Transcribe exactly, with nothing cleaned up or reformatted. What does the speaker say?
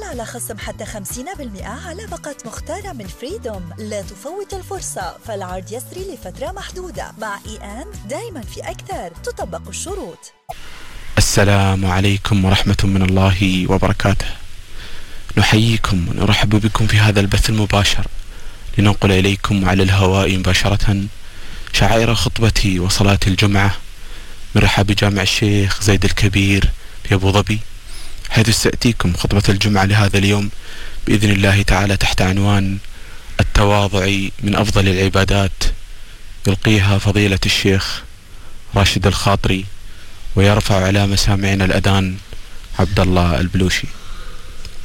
على خصم حتى خمسين بالمئة على باقة مختارة من فريدوم. لا تفوت الفرصة، فالعرض يسري لفترة محدودة. مع إي أند دايما في أكثر، تطبق الشروط. السلام عليكم ورحمة من الله وبركاته. نحييكم ونرحب بكم في هذا البث المباشر لننقل إليكم على الهواء مباشرة شعائر الخطبة وصلاة الجمعة من رحاب جامع الشيخ زايد الكبير في أبو ظبي، حيث ستأتيكم خطبة الجمعة لهذا اليوم بإذن الله تعالى تحت عنوان التواضع من أفضل العبادات، يلقيها فضيلة الشيخ راشد الخاطري، ويرفع على مسامعنا الأذان عبد الله البلوشي.